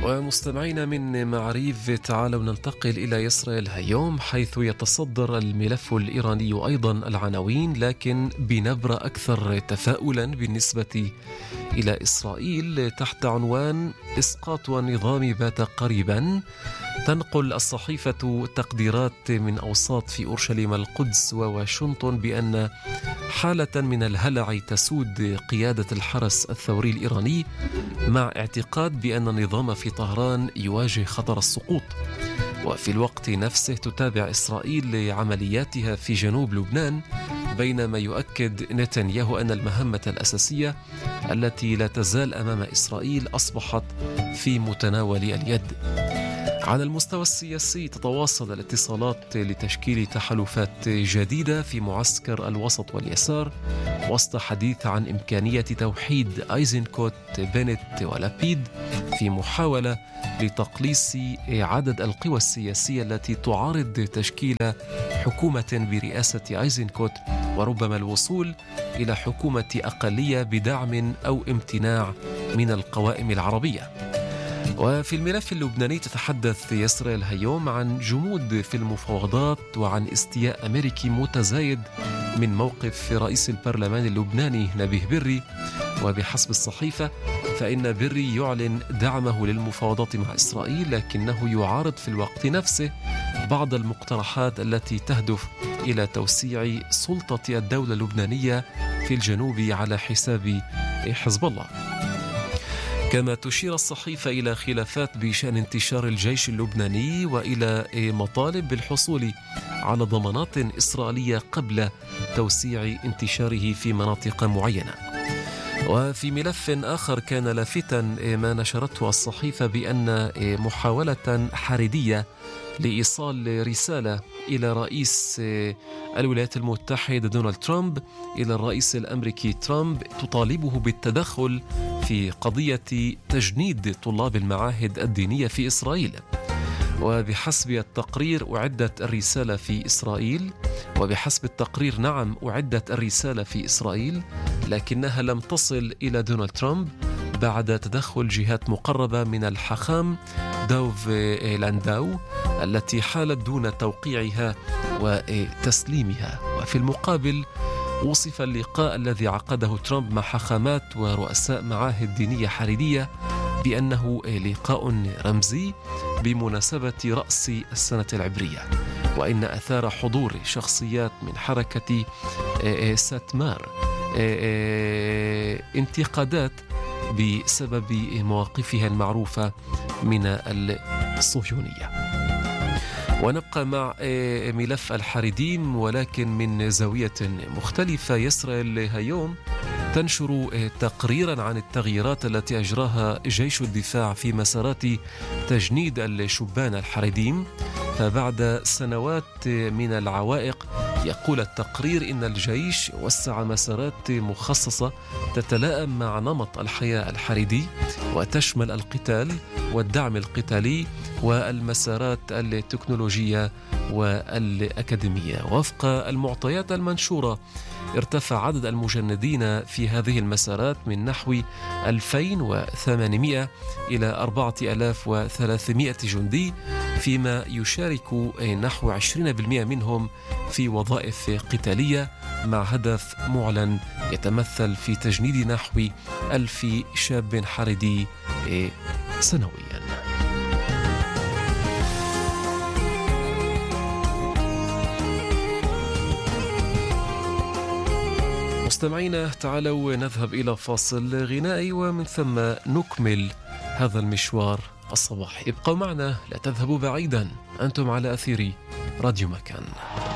ومستمعين من معاريف، تعالوا ننتقل إلى إسرائيل اليوم، حيث يتصدر الملف الإيراني أيضا العناوين، لكن بنبرة أكثر تفاؤلا بالنسبة إلى إسرائيل تحت عنوان إسقاط النظام بات قريبا. تنقل الصحيفة تقديرات من أوساط في أورشليم القدس وواشنطن بأن حالة من الهلع تسود قيادة الحرس الثوري الإيراني، مع اعتقاد بأن النظام في طهران يواجه خطر السقوط. وفي الوقت نفسه تتابع إسرائيل عملياتها في جنوب لبنان، بينما يؤكد نتنياهو أن المهمة الأساسية التي لا تزال أمام إسرائيل أصبحت في متناول اليد. على المستوى السياسي تتواصل الاتصالات لتشكيل تحالفات جديدة في معسكر الوسط واليسار، وسط حديث عن إمكانية توحيد أيزنكوت، بنت ولابيد في محاولة لتقليص عدد القوى السياسية التي تعارض تشكيل حكومة برئاسة أيزنكوت، وربما الوصول إلى حكومة أقلية بدعم أو امتناع من القوائم العربية. وفي الملف اللبناني تتحدث إسرائيل اليوم عن جمود في المفاوضات وعن استياء أمريكي متزايد من موقف رئيس البرلمان اللبناني نبيه بري. وبحسب الصحيفة فإن بري يعلن دعمه للمفاوضات مع إسرائيل، لكنه يعارض في الوقت نفسه بعض المقترحات التي تهدف إلى توسيع سلطة الدولة اللبنانية في الجنوب على حساب حزب الله. كما تشير الصحيفة إلى خلافات بشأن انتشار الجيش اللبناني وإلى مطالب بالحصول على ضمانات إسرائيلية قبل توسيع انتشاره في مناطق معينة. وفي ملف آخر كان لافتا ما نشرته الصحيفة بأن محاولة حريدية لإيصال رسالة إلى رئيس الولايات المتحدة دونالد ترامب إلى الرئيس الأمريكي ترامب تطالبه بالتدخل في قضية تجنيد طلاب المعاهد الدينية في إسرائيل. وبحسب التقرير أعدت الرسالة في إسرائيل، أعدت الرسالة في إسرائيل، لكنها لم تصل إلى دونالد ترامب بعد تدخل جهات مقربة من الحاخام دوف لانداو التي حالت دون توقيعها وتسليمها. وفي المقابل وصف اللقاء الذي عقده ترامب مع حاخامات ورؤساء معاهد دينية حريدية بأنه لقاء رمزي بمناسبة رأس السنة العبرية، وإن أثار حضور شخصيات من حركة ساتمار انتقادات بسبب مواقفها المعروفة من الصهيونية. ونبقى مع ملف الحريديم ولكن من زاوية مختلفة. إسرائيل اليوم تنشر تقريرا عن التغييرات التي أجراها جيش الدفاع في مسارات تجنيد الشبان الحريديم. فبعد سنوات من العوائق يقول التقرير إن الجيش وسع مسارات مخصصة تتلائم مع نمط الحياة الحريدي وتشمل القتال والدعم القتالي والمسارات التكنولوجية والأكاديمية. وفق المعطيات المنشورة ارتفع عدد المجندين في هذه المسارات من نحو 2800 إلى 4300 جندي، فيما يشارك نحو 20% منهم في وظائف قتالية، مع هدف معلن يتمثل في تجنيد نحو 1000 شاب حريدي سنويا. مستمعينا، تعالوا نذهب إلى فاصل غنائي ومن ثم نكمل هذا المشوار الصباحي. ابقوا معنا، لا تذهبوا بعيدا، أنتم على أثير راديو مكان.